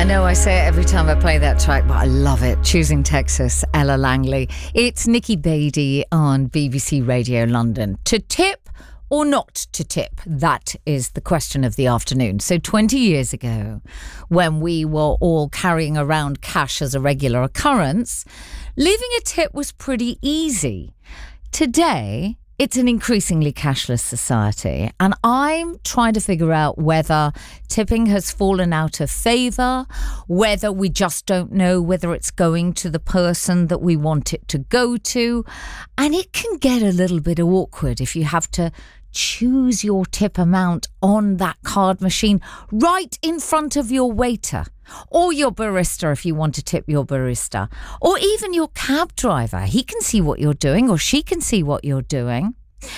I know I say it every time I play that track, but I love it. Choosing Texas, Ella Langley. It's Nikki Beattie on BBC Radio London. To tip or not to tip? That is the question of the afternoon. So 20 years ago, when we were all carrying around cash as a regular occurrence, leaving a tip was pretty easy. Today, it's an increasingly cashless society, and I'm trying to figure out whether tipping has fallen out of favour, whether we just don't know whether it's going to the person that we want it to go to, and it can get a little bit awkward if you have to choose your tip amount on that card machine right in front of your waiter. Or your barista if you want to tip your barista. Or even your cab driver. He can see what you're doing, or she can see what you're doing.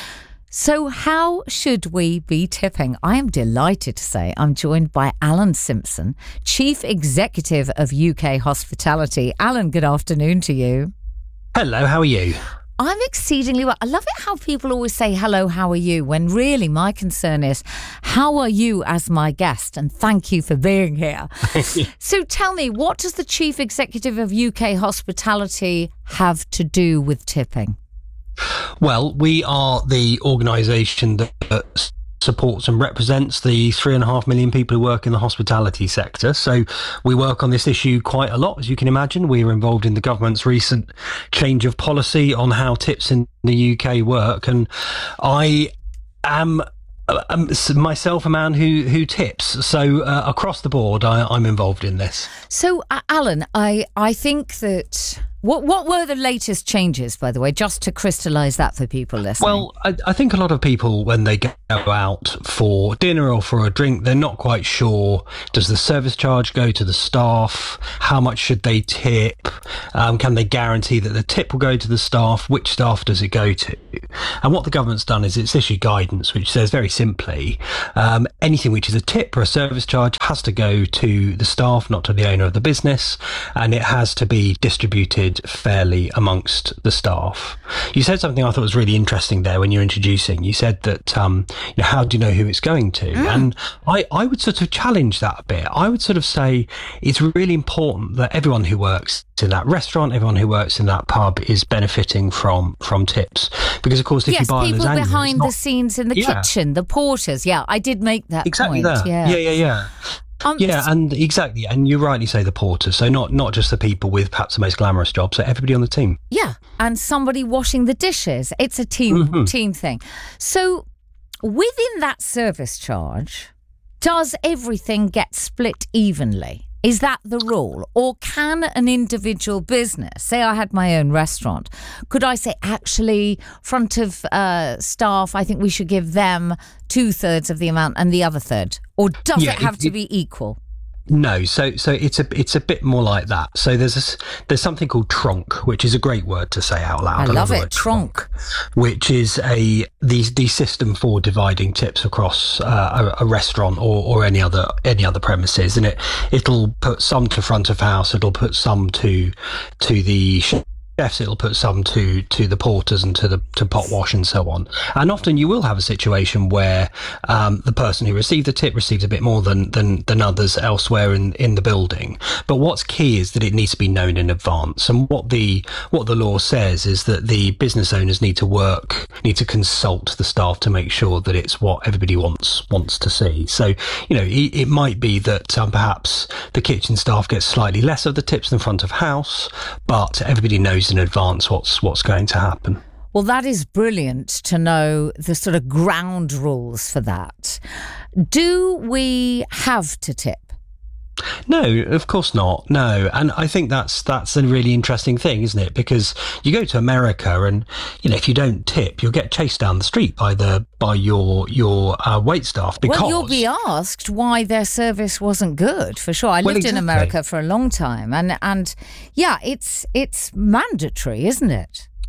So how should we be tipping? I am delighted to say I'm joined by Alan Simpson, Chief Executive of UK Hospitality. Alan, good afternoon to you. Hello, how are you? I'm exceedingly well. I love it how people always say, hello, how are you? When really my concern is, how are you as my guest? And thank you for being here. So tell me, what does the Chief Executive of UK Hospitality have to do with tipping? Well, we are the organisation that supports and represents the 3.5 million people who work in the hospitality sector. So we work on this issue quite a lot, as you can imagine. We are involved in the government's recent change of policy on how tips in the UK work. And I am myself a man who tips. So across the board, I'm involved in this. So, Alan, I think that... What were the latest changes, by the way, just to crystallise that for people listening? Well, I think a lot of people, when they go out for dinner or for a drink, they're not quite sure, does the service charge go to the staff? How much should they tip? Can they guarantee that the tip will go to the staff? Which staff does it go to? And what the government's done is it's issued guidance, which says very simply, anything which is a tip or a service charge has to go to the staff, not to the owner of the business, and it has to be distributed fairly amongst the staff. You said something I thought was really interesting there when you're introducing. You said that, how do you know who it's going to? And I would sort of challenge that a bit. I would sort of say it's really important that everyone who works in that restaurant, everyone who works in that pub is benefiting from tips. Because, of course, if you buy people lasagna, behind the scenes in the kitchen, the porters. Yeah, I did make that exactly point. That. Yeah. And exactly, and you rightly say the porters, so not just the people with perhaps the most glamorous jobs, so everybody on the team. Yeah, and somebody washing the dishes. It's a team thing. So within that service charge, does everything get split evenly? Is that the rule? Or can an individual business, say I had my own restaurant, could I say, actually, front of staff, I think we should give them 2/3 of the amount and the other third? Or does it have to be equal? No, so it's a bit more like that. So there's something called tronc, which is a great word to say out loud. I love it, tronc. Which is the system for dividing tips across a restaurant or any other premises, and it'll put some to front of house, it'll put some to the chefs, it'll put some to the porters and to pot wash and so on. And often you will have a situation where the person who received the tip received a bit more than others elsewhere in the building. But what's key is that it needs to be known in advance. And what the law says is that the business owners need to consult the staff to make sure that it's what everybody wants to see. So, it might be that perhaps the kitchen staff gets slightly less of the tips than front of house, but everybody knows in advance what's going to happen. Well, that is brilliant to know the sort of ground rules for that. Do we have to tip? No, of course not. No, and I think that's a really interesting thing, isn't it? Because you go to America, and if you don't tip, you'll get chased down the street by your wait staff. Because you'll be asked why their service wasn't good, for sure. I lived in America for a long time, and yeah, it's mandatory, isn't it?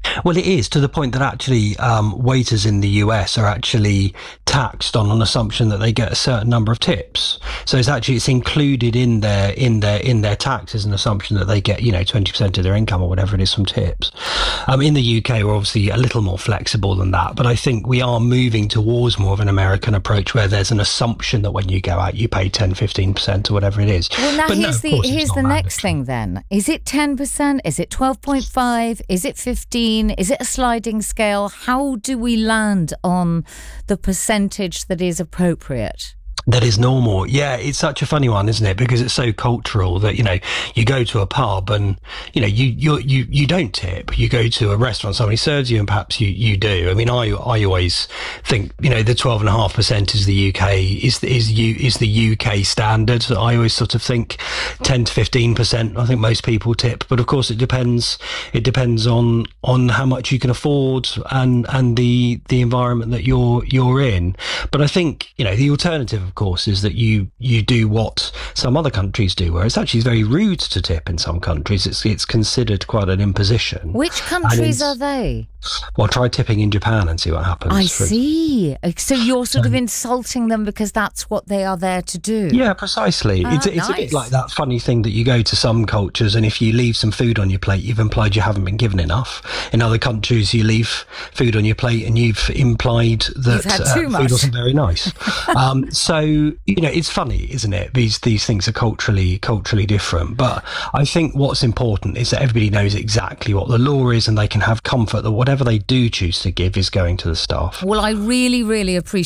Well, it is, to the point that actually waiters in the US are actually taxed on an assumption that they get a certain number of tips. So it's included in their tax as an assumption that they get 20% of their income or whatever it is from tips. In the UK, we're obviously a little more flexible than that, but I think we are moving towards more of an American approach where there's an assumption that when you go out you pay 10-15% or whatever it is. Well, now but here's the next thing then. Is it 10%? Is it 12.5? Is it 15? Is it a sliding scale? How do we land on the percentage that is appropriate? That is normal. Yeah, it's such a funny one, isn't it? Because it's so cultural that, you go to a pub and, you don't tip. You go to a restaurant, somebody serves you and perhaps you do. I mean, I always think, the 12.5% is the UK UK standard. I always sort of think 10 to 15%. I think most people tip, but of course it depends on how much you can afford and the environment that you're in. But I think, the alternative, of course, is that you do what some other countries do, where it's actually very rude to tip in some countries. It's considered quite an imposition. Which countries are they? Well, try tipping in Japan and see what happens. I see. So you're sort of insulting them because that's what they are there to do. Yeah, precisely. It's nice. A bit like that funny thing that you go to some cultures and if you leave some food on your plate, you've implied you haven't been given enough. In other countries, you leave food on your plate and you've implied that food wasn't very nice. So, it's funny, isn't it? These things are culturally different. But I think what's important is that everybody knows exactly what the law is and they can have comfort that whatever they do choose to give is going to the staff. Well, I really, really appreciate